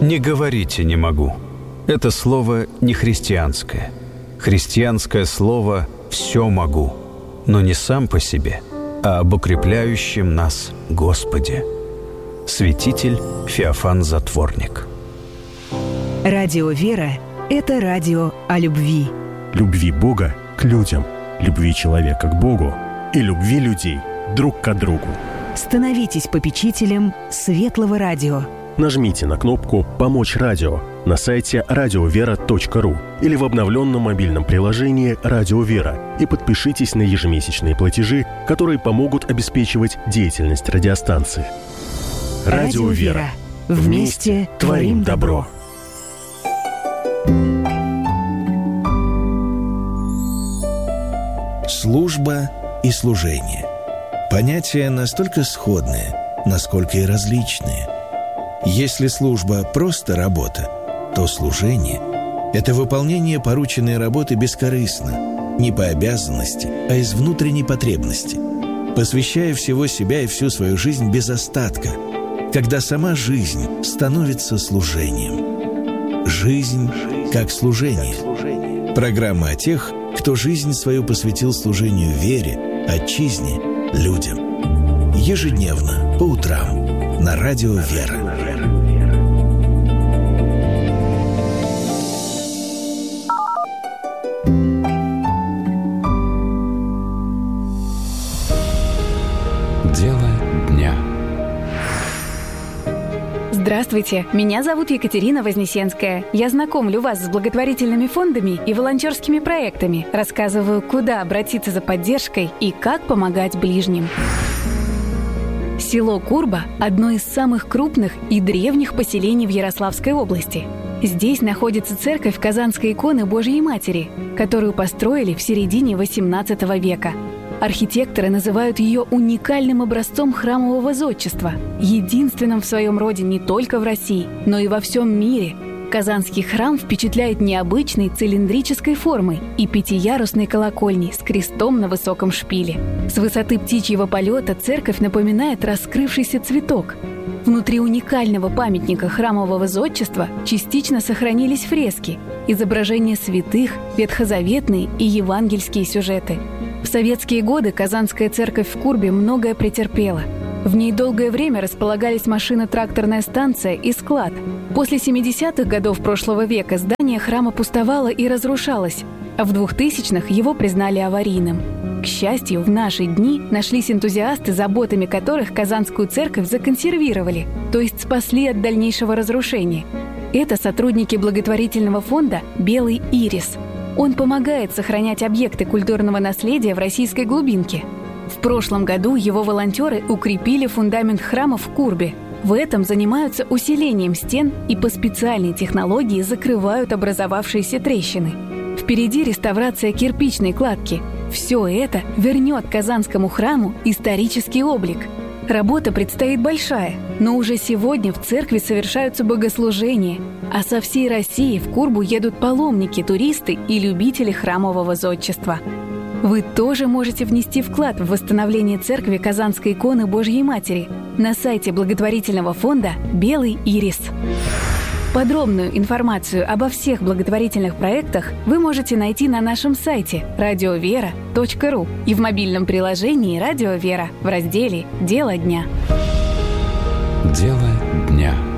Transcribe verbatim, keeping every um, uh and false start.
Не говорите «не могу». Это слово не христианское. Христианское слово «все могу», но не сам по себе, а об укрепляющем нас Господе. Святитель Феофан Затворник. Радио «Вера» — это радио о любви. Любви Бога к людям, любви человека к Богу и любви людей друг к другу. Становитесь попечителем Светлого Радио. Нажмите на кнопку «Помочь радио» на сайте радиовера точка ру или в обновленном мобильном приложении «Радио Вера» и подпишитесь на ежемесячные платежи, которые помогут обеспечивать деятельность радиостанции. Радио Вера. Вместе творим добро. Служба и служение. Понятия настолько сходные, насколько и различные. Если служба – просто работа, то служение – это выполнение порученной работы бескорыстно, не по обязанности, а из внутренней потребности, посвящая всего себя и всю свою жизнь без остатка, когда сама жизнь становится служением. Жизнь как служение. Программа о тех, кто жизнь свою посвятил служению вере, отчизне, людям. Ежедневно, по утрам, на Радио Вера. Дело дня. Здравствуйте, меня зовут Екатерина Вознесенская. Я знакомлю вас с благотворительными фондами и волонтерскими проектами, рассказываю, куда обратиться за поддержкой и как помогать ближним. Село Курба – одно из самых крупных и древних поселений в Ярославской области. Здесь находится церковь Казанской иконы Божьей Матери, которую построили в середине восемнадцатого века. Архитекторы называют ее уникальным образцом храмового зодчества, единственным в своем роде не только в России, но и во всем мире. Казанский храм впечатляет необычной цилиндрической формой и пятиярусной колокольней с крестом на высоком шпиле. С высоты птичьего полета церковь напоминает раскрывшийся цветок. Внутри уникального памятника храмового зодчества частично сохранились фрески, изображения святых, ветхозаветные и евангельские сюжеты. В советские годы Казанская церковь в Курбе многое претерпела. В ней долгое время располагались машино-тракторная станция и склад. После семидесятых годов прошлого века здание храма пустовало и разрушалось, а в двухтысячных его признали аварийным. К счастью, в наши дни нашлись энтузиасты, заботами которых Казанскую церковь законсервировали, то есть спасли от дальнейшего разрушения. Это сотрудники благотворительного фонда «Белый ирис». Он помогает сохранять объекты культурного наследия в российской глубинке. В прошлом году его волонтеры укрепили фундамент храма в Курбе. В этом занимаются усилением стен и по специальной технологии закрывают образовавшиеся трещины. Впереди реставрация кирпичной кладки. Все это вернет Казанскому храму исторический облик. Работа предстоит большая, но уже сегодня в церкви совершаются богослужения, а со всей России в Курбу едут паломники, туристы и любители храмового зодчества. Вы тоже можете внести вклад в восстановление церкви Казанской иконы Божьей Матери на сайте благотворительного фонда «Белый ирис». Подробную информацию обо всех благотворительных проектах вы можете найти на нашем сайте радиовера точка ру и в мобильном приложении «Радио Вера» в разделе «Дело дня». Дело дня.